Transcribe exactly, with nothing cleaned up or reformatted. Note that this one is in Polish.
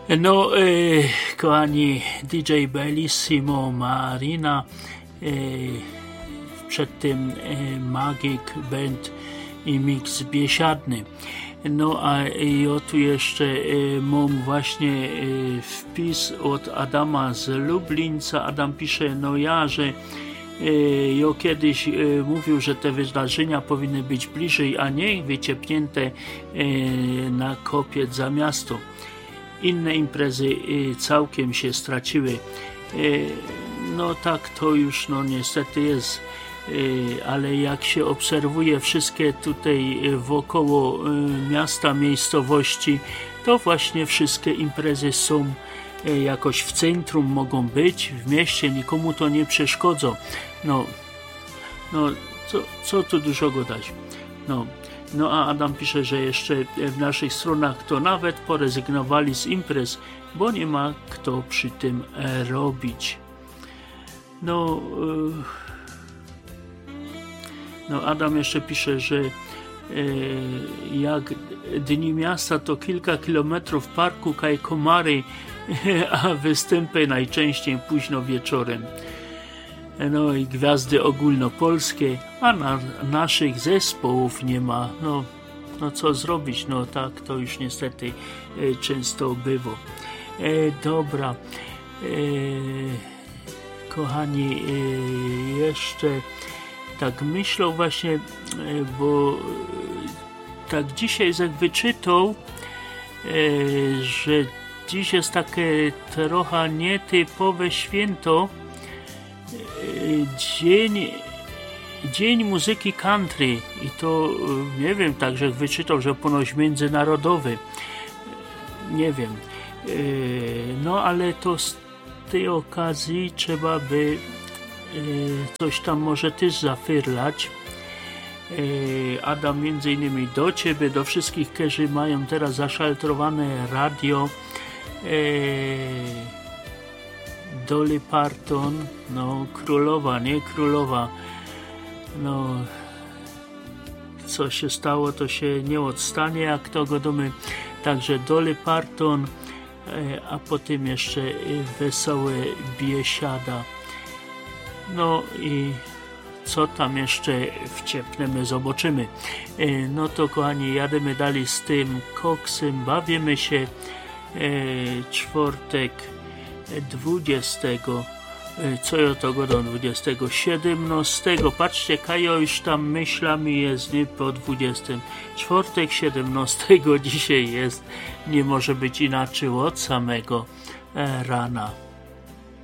No, e, kochani, D J Bellissimo Marina, e, przed tym e, Magic Band i Mix Biesiadny. No a ja tu jeszcze e, mam właśnie e, wpis od Adama z Lublińca. Adam pisze, no ja, że e, ja kiedyś e, mówił, że te wydarzenia powinny być bliżej, a nie wyciepnięte e, na kopiec za miasto. Inne imprezy e, całkiem się straciły. E, no tak to już no niestety jest. Ale jak się obserwuje wszystkie tutaj wokoło miasta, miejscowości, to właśnie wszystkie imprezy są jakoś w centrum, mogą być, w mieście, nikomu to nie przeszkodzą. No, no co, co tu dużo gadać. No, no a Adam pisze, że jeszcze w naszych stronach to nawet porezygnowali z imprez, bo nie ma kto przy tym robić. No... Yy... No Adam jeszcze pisze, że e, jak Dni Miasta to kilka kilometrów parku kaj komary, a występy najczęściej późno wieczorem. No i gwiazdy ogólnopolskie, a na, naszych zespołów nie ma. No, no co zrobić, no tak to już niestety e, często bywa. E, dobra, e, kochani, e, jeszcze tak myślał właśnie, bo tak dzisiaj jak wyczytał, że dziś jest takie trochę nietypowe święto, dzień, dzień muzyki country i to nie wiem, także wyczytał, że ponoć międzynarodowy, nie wiem, no ale to z tej okazji trzeba by coś tam może też zafyrlać. Adam, między innymi do Ciebie, do wszystkich, którzy mają teraz zaszaltrowane radio, Dolly Parton, no królowa, nie królowa, no co się stało, to się nie odstanie, jak to godomy, także Dolly Parton, a potem jeszcze wesołe Biesiada. No i co tam jeszcze wciepnemy, zobaczymy. No to kochani, jademy dalej z tym koksem, bawimy się. Czwartek dwudziestego, co ja to godą dwudziestego, siedemnastego, patrzcie, Kajo już tam myślami jest, nie po dwudziestym. Czwartek siedemnastego dzisiaj jest, nie może być inaczej od samego rana.